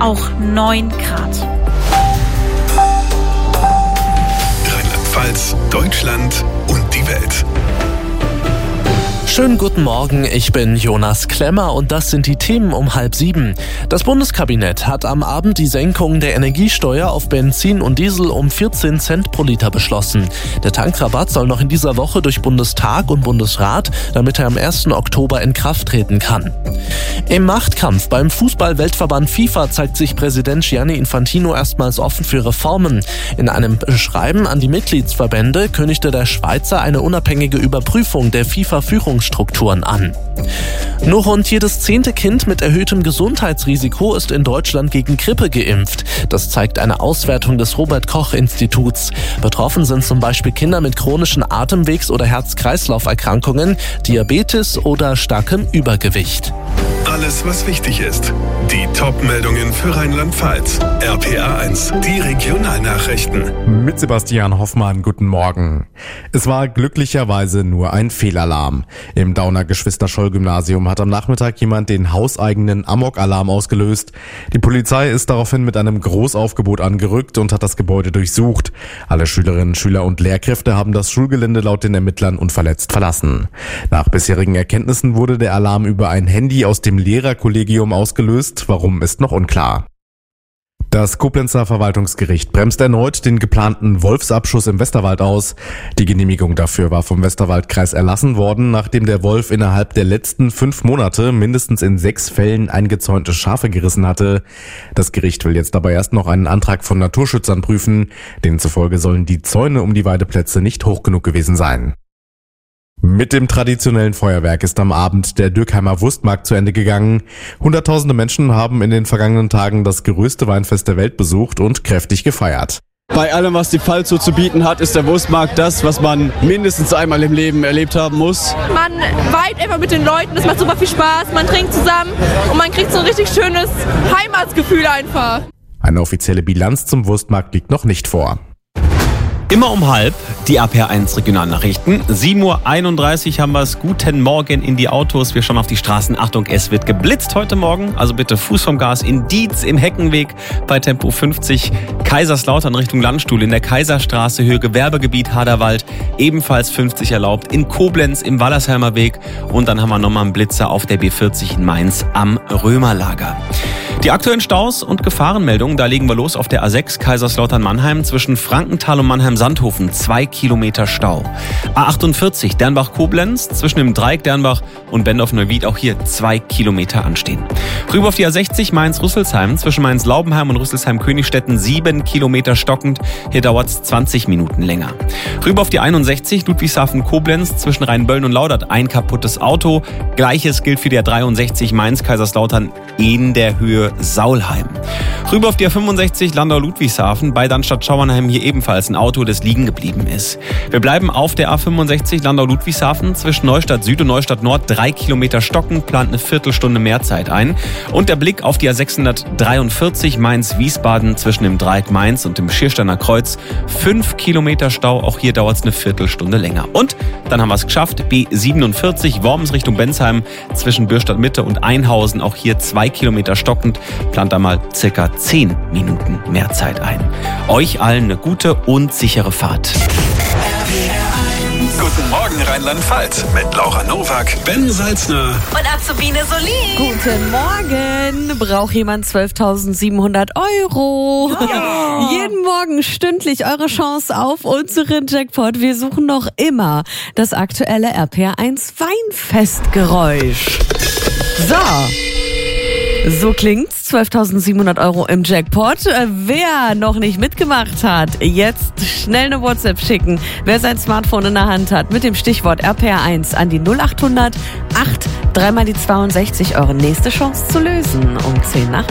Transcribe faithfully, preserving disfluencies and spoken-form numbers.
auch neun Grad. Rheinland-Pfalz, Deutschland und die Welt. Schönen guten Morgen, ich bin Jonas Klemmer und das sind die Themen um halb sieben. Das Bundeskabinett hat am Abend die Senkung der Energiesteuer auf Benzin und Diesel um vierzehn Cent pro Liter beschlossen. Der Tankrabatt soll noch in dieser Woche durch Bundestag und Bundesrat, damit er am ersten Oktober in Kraft treten kann. Im Machtkampf beim Fußball-Weltverband FIFA zeigt sich Präsident Gianni Infantino erstmals offen für Reformen. In einem Schreiben an die Mitgliedsverbände kündigte der Schweizer eine unabhängige Überprüfung der FIFA-Führungsstrukturen an. Nur rund jedes zehnte Kind mit erhöhtem Gesundheitsrisiko ist in Deutschland gegen Grippe geimpft. Das zeigt eine Auswertung des Robert-Koch-Instituts. Betroffen sind zum Beispiel Kinder mit chronischen Atemwegs- oder Herz-Kreislauf-Erkrankungen, Diabetes oder starkem Übergewicht. Alles, was wichtig ist. Die Top-Meldungen für Rheinland-Pfalz. R P R eins, die Regionalnachrichten. Mit Sebastian Hoffmann, guten Morgen. Es war glücklicherweise nur ein Fehlalarm. Im Dauner Geschwister-Scholl-Gymnasium hat am Nachmittag jemand den hauseigenen Amok-Alarm ausgelöst. Die Polizei ist daraufhin mit einem Großaufgebot angerückt und hat das Gebäude durchsucht. Alle Schülerinnen, Schüler und Lehrkräfte haben das Schulgelände laut den Ermittlern unverletzt verlassen. Nach bisherigen Erkenntnissen wurde der Alarm über ein Handy aus dem Lehrerkollegium ausgelöst. Warum, ist noch unklar. Das Koblenzer Verwaltungsgericht bremst erneut den geplanten Wolfsabschuss im Westerwald aus. Die Genehmigung dafür war vom Westerwaldkreis erlassen worden, nachdem der Wolf innerhalb der letzten fünf Monate mindestens in sechs Fällen eingezäunte Schafe gerissen hatte. Das Gericht will jetzt aber erst noch einen Antrag von Naturschützern prüfen. Denen zufolge sollen die Zäune um die Weideplätze nicht hoch genug gewesen sein. Mit dem traditionellen Feuerwerk ist am Abend der Dürkheimer Wurstmarkt zu Ende gegangen. Hunderttausende Menschen haben in den vergangenen Tagen das größte Weinfest der Welt besucht und kräftig gefeiert. Bei allem, was die Pfalz so zu bieten hat, ist der Wurstmarkt das, was man mindestens einmal im Leben erlebt haben muss. Man vibet einfach mit den Leuten, das macht super viel Spaß, man trinkt zusammen und man kriegt so ein richtig schönes Heimatsgefühl einfach. Eine offizielle Bilanz zum Wurstmarkt liegt noch nicht vor. Immer um halb die R P R eins Regionalnachrichten. sieben Uhr einunddreißig haben wir es. Guten Morgen in die Autos. Wir schauen auf die Straßen. Achtung, es wird geblitzt heute Morgen. Also bitte Fuß vom Gas in Dietz im Heckenweg bei Tempo fünfzig. Kaiserslautern Richtung Landstuhl in der Kaiserstraße, Höhe Gewerbegebiet Haderwald. Ebenfalls fünfzig erlaubt. In Koblenz im Wallersheimer Weg. Und dann haben wir nochmal einen Blitzer auf der B vierzig in Mainz am Römerlager. Die aktuellen Staus und Gefahrenmeldungen, da legen wir los auf der A sechs Kaiserslautern-Mannheim zwischen Frankenthal und Mannheim-Sandhofen, zwei Kilometer Stau. A achtundvierzig Dernbach-Koblenz zwischen dem Dreieck Dernbach und Bendorf-Neuwied, auch hier zwei Kilometer anstehen. Rüber auf die A sechzig Mainz-Rüsselsheim zwischen Mainz-Laubenheim und Rüsselsheim-Königstetten, sieben Kilometer stockend, hier dauert es zwanzig Minuten länger. Rüber auf die einundsechzig Ludwigshafen-Koblenz zwischen Rheinböllen und Laudert, ein kaputtes Auto. Gleiches gilt für die A dreiundsechzig Mainz-Kaiserslautern in der Höhe Saulheim. Rüber auf die A fünfundsechzig Landau-Ludwigshafen, bei Dannstadt-Schauernheim hier ebenfalls ein Auto, das liegen geblieben ist. Wir bleiben auf der A fünfundsechzig Landau-Ludwigshafen zwischen Neustadt Süd und Neustadt Nord, drei Kilometer stocken, plant eine Viertelstunde mehr Zeit ein. Und der Blick auf die A sechshundertdreiundvierzig Mainz-Wiesbaden zwischen dem Dreieck Mainz und dem Schiersteiner Kreuz, fünf Kilometer Stau, auch hier dauert es eine Viertelstunde länger. Und dann haben wir es geschafft, B siebenundvierzig Worms Richtung Bensheim zwischen Bürstadt Mitte und Einhausen, auch hier zwei Kilometer stockend, plant da mal circa zehn Minuten mehr Zeit ein. Euch allen eine gute und sichere Fahrt. Guten Morgen Rheinland-Pfalz mit Laura Nowak, Ben Salzner Und Azubine Solin. Guten Morgen. Braucht jemand zwölftausendsiebenhundert Euro? Ja. Jeden Morgen stündlich eure Chance auf unseren Jackpot. Wir suchen noch immer das aktuelle R P R eins Weinfestgeräusch. So. So klingt's. zwölftausendsiebenhundert Euro im Jackpot. Wer noch nicht mitgemacht hat, jetzt schnell eine WhatsApp schicken. Wer sein Smartphone in der Hand hat, mit dem Stichwort R P R eins an die null achthundert acht, dreimal die zweiundsechzig. Eure nächste Chance zu lösen um zehn nach